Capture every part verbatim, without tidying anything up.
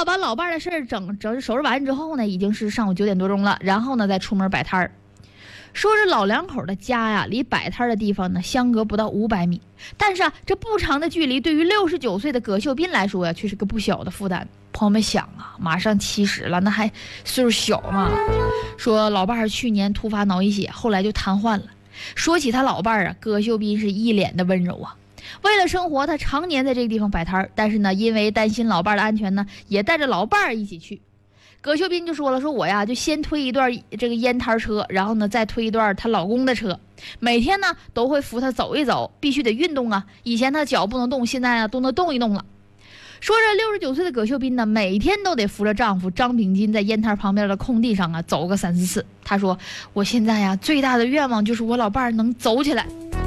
好把老伴儿的事儿整整收拾完之后呢，已经是上午九点多钟了，然后呢再出门摆摊儿。说是老两口的家呀，离摆摊的地方呢相隔不到五百米，但是啊，这不长的距离对于六十九岁的葛秀斌来说呀，却是个不小的负担。朋友们想啊，马上七十了，那还岁数小嘛？说老伴儿去年突发脑溢血，后来就瘫痪了。说起他老伴儿啊，葛秀斌是一脸的温柔啊。为了生活，他常年在这个地方摆摊儿，但是呢，因为担心老伴儿的安全呢，也带着老伴儿一起去。葛秀斌就说了，说我呀就先推一段这个烟摊车，然后呢再推一段她老公的车，每天呢都会扶她走一走，必须得运动啊。以前她脚不能动，现在啊都能动一动了。说着六十九岁的葛秀斌呢，每天都得扶着丈夫张炳金在烟摊旁边的空地上啊走个三四次。她说我现在呀最大的愿望就是我老伴儿能走起来。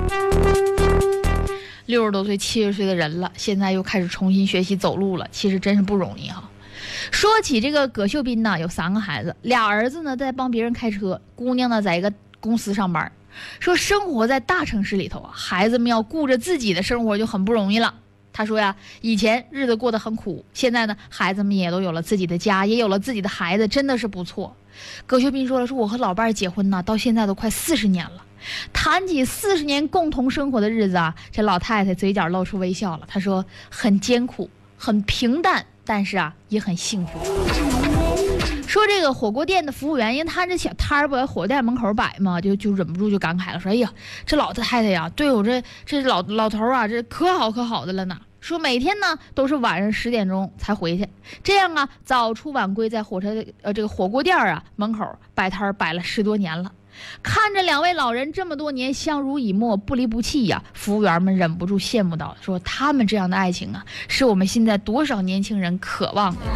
六十多岁七十岁的人了，现在又开始重新学习走路了，其实真是不容易哈。说起这个葛秀斌呢，有三个孩子，俩儿子呢在帮别人开车，姑娘呢在一个公司上班。说生活在大城市里头啊，孩子们要顾着自己的生活就很不容易了。他说呀，以前日子过得很苦，现在呢孩子们也都有了自己的家，也有了自己的孩子，真的是不错。葛秀斌说了，说我和老伴儿结婚呢，到现在都快四十年了。谈起四十年共同生活的日子啊，这老太太嘴角露出微笑了。她说很艰苦，很平淡，但是啊也很幸福。说这个火锅店的服务员，因为他这小摊儿不在火锅店门口摆嘛，就就忍不住就感慨了，说哎呀，这老太太呀，对我这这老老头啊，这可好可好的了呢。说每天呢都是晚上十点钟才回去，这样啊早出晚归，在火车呃这个火锅店啊门口摆摊摆了十多年了。看着两位老人这么多年相濡以沫，不离不弃呀、啊，服务员们忍不住羡慕到，说他们这样的爱情啊，是我们现在多少年轻人渴望的。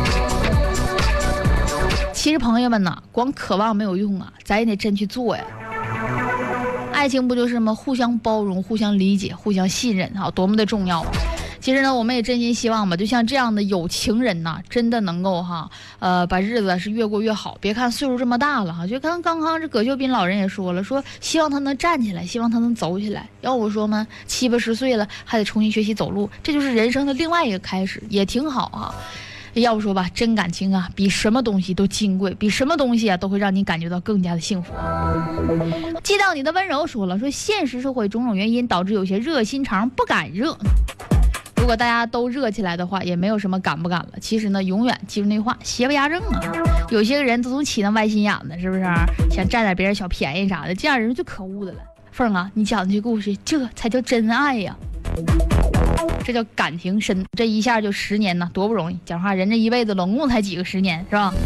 其实朋友们呢，光渴望没有用啊，咱也得真去做呀。爱情不就是吗？互相包容，互相理解，互相信任啊，多么的重要啊！其实呢，我们也真心希望吧，就像这样的有情人呐，真的能够哈，呃，把日子是越过越好。别看岁数这么大了哈，就刚刚刚这葛秀斌老人也说了，说希望他能站起来，希望他能走起来。要我说嘛，七八十岁了还得重新学习走路，这就是人生的另外一个开始，也挺好啊。要不说吧，真感情啊，比什么东西都金贵，比什么东西啊都会让你感觉到更加的幸福。记到你的温柔说了，说现实社会种种原因导致有些热心肠不敢热。如果大家都热起来的话，也没有什么敢不敢了。其实呢，永远记住那话，邪不压正啊。有些个人都总起那歪心眼子，是不是？想占点别人小便宜啥的，这样人最可恶的了。凤啊，你讲的这故事，这才叫真爱呀！这叫感情深，这一下就十年呢，多不容易。讲话人这一辈子拢共才几个十年，是吧？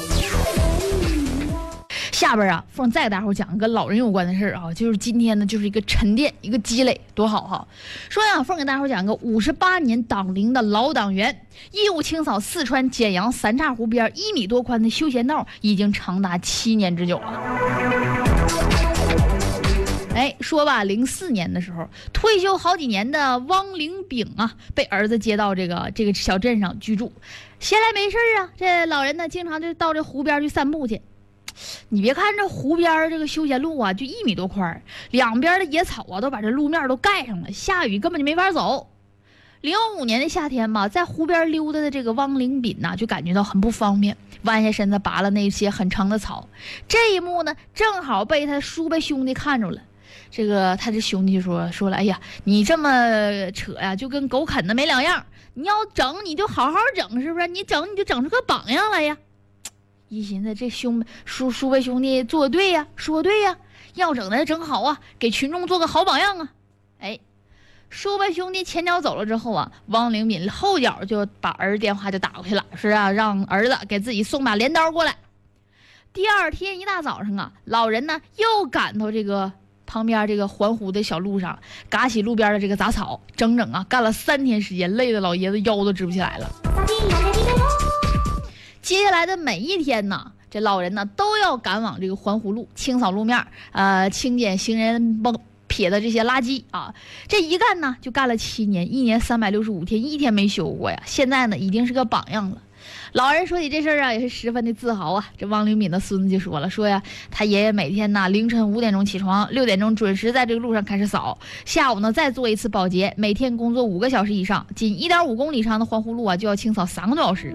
下边啊，凤再给大伙讲一个老人有关的事啊，就是今天呢，就是一个沉淀，一个积累，多好哈！说呀，凤给大伙讲个五十八年党龄的老党员，义务清扫四川简阳三岔湖边一米多宽的休闲道，已经长达七年之久了。哎，说吧，零四年的时候，退休好几年的汪灵炳啊，被儿子接到这个这个小镇上居住，闲来没事啊，这老人呢，经常就到这湖边去散步去。你别看这湖边这个休闲路啊，就一米多宽，两边的野草啊都把这路面都盖上了，下雨根本就没法走。零五年的夏天吧，在湖边溜达的这个汪灵炳呢、啊，就感觉到很不方便，弯下身子拔了那些很长的草。这一幕呢，正好被他叔辈兄弟看着了。这个他这兄弟说说了，哎呀，你这么扯呀，就跟狗啃的没两样。你要整你就好好整，是不是？你整你就整出个榜样来呀。一寻思这兄叔叔辈兄弟做的对呀，说对呀，要整的整好啊，给群众做个好榜样啊。哎，叔辈兄弟前脚走了之后啊，汪灵敏后脚就把儿子电话就打过去了，是啊，让儿子给自己送把镰刀过来。第二天一大早上啊，老人呢又赶到这个旁边这个环湖的小路上，嘎起路边的这个杂草，整整啊干了三天时间，累的老爷子腰都直不起来了。接下来的每一天呢，这老人呢都要赶往这个环湖路清扫路面，呃，清捡行人崩撇的这些垃圾啊。这一干呢就干了七年，一年三百六十五天，一天没休过呀。现在呢已经是个榜样了。老人说起这事儿啊，也是十分的自豪啊。这汪灵敏的孙子就说了，说呀，他爷爷每天呢凌晨五点钟起床，六点钟准时在这个路上开始扫，下午呢再做一次保洁，每天工作五个小时以上，仅一点五公里长的环湖路啊，就要清扫三个多小时。